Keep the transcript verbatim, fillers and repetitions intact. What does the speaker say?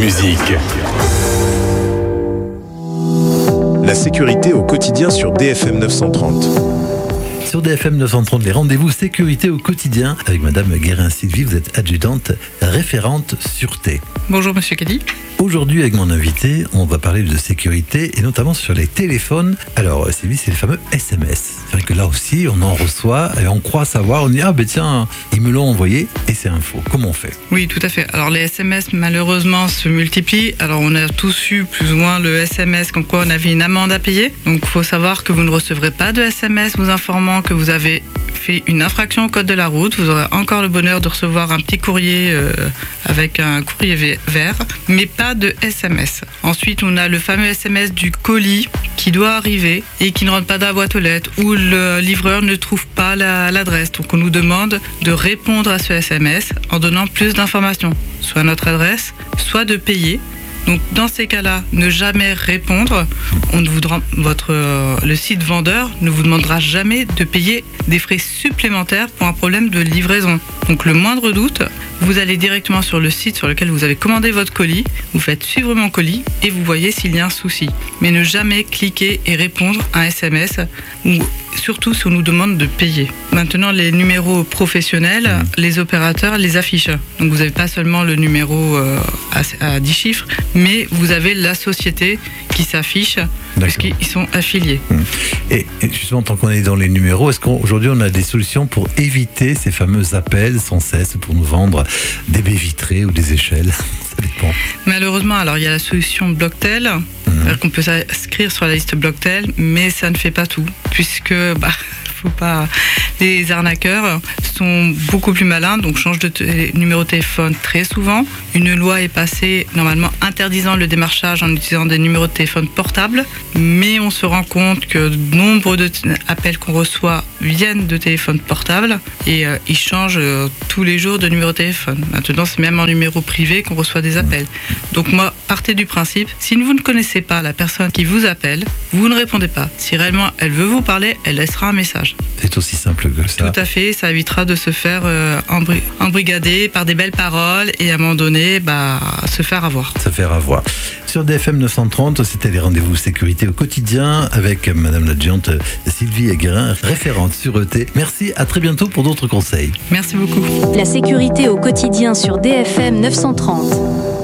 musique. La sécurité au quotidien sur D F M neuf cent trente. Sur D F M neuf cent trente, les rendez-vous sécurité au quotidien avec Madame Guérin-Sylvie. Vous êtes adjudante référente sûreté. Bonjour Monsieur Kelly. Aujourd'hui, avec mon invité, on va parler de sécurité et notamment sur les téléphones. Alors, Sylvie, c'est les fameux S M S. C'est vrai que là aussi, on en reçoit et on croit savoir. On dit, ah ben tiens, ils me l'ont envoyé et c'est un faux. Comment on fait? Oui, tout à fait. Alors, les S M S, malheureusement, se multiplient. Alors, on a tous eu plus ou moins le S M S comme quoi on avait une amende à payer. Donc, il faut savoir que vous ne recevrez pas de S M S vous informant que vous avez fait une infraction au code de la route. Vous aurez encore le bonheur de recevoir un petit courrier euh, avec un courrier vert, mais pas de S M S. Ensuite, on a le fameux S M S du colis qui doit arriver et qui ne rentre pas dans la boîte aux lettres, où le livreur ne trouve pas la, l'adresse. Donc, on nous demande de répondre à ce S M S en donnant plus d'informations, soit notre adresse, soit de payer. Donc, dans ces cas-là, ne jamais répondre. On ne voudra, votre, euh, le site vendeur ne vous demandera jamais de payer des frais supplémentaires pour un problème de livraison. Donc, le moindre doute, vous allez directement sur le site sur lequel vous avez commandé votre colis, vous faites suivre mon colis et vous voyez s'il y a un souci. Mais ne jamais cliquer et répondre à un S M S, ou surtout si on nous demande de payer. Maintenant, les numéros professionnels, les opérateurs les affichent. Donc, vous n'avez pas seulement le numéro euh, à, à dix chiffres, mais vous avez la société qui s'affiche, puisqu'ils sont affiliés. Et justement, tant qu'on est dans les numéros, est-ce qu'aujourd'hui on a des solutions pour éviter ces fameux appels sans cesse pour nous vendre des baies vitrées ou des échelles? Ça dépend. Malheureusement, alors il y a la solution Blocktel, mmh. c'est-à-dire qu'on peut s'inscrire sur la liste Blocktel, mais ça ne fait pas tout, puisque bah, faut pas. Les arnaqueurs sont beaucoup plus malins, donc changent de t- numéro de téléphone très souvent. Une loi est passée normalement interdisant le démarchage en utilisant des numéros de téléphone portables, mais on se rend compte que nombre d'appels qu'on reçoit viennent de téléphones portables et euh, ils changent euh, tous les jours de numéro de téléphone. Maintenant, c'est même en numéro privé qu'on reçoit des appels. Donc moi, partez du principe, si vous ne connaissez pas la personne qui vous appelle, vous ne répondez pas. Si réellement elle veut vous parler, elle laissera un message. C'est aussi simple que ça. Tout à fait, ça évitera de se faire euh, embri- embrigader par des belles paroles et à un moment donné, bah, se faire avoir. Se faire avoir. Sur D F M neuf cent trente, c'était les rendez-vous sécurité au quotidien avec Madame l'adjointe Sylvie Guérin, référente sûreté. Merci, à très bientôt pour d'autres conseils. Merci beaucoup. La sécurité au quotidien sur D F M neuf cent trente.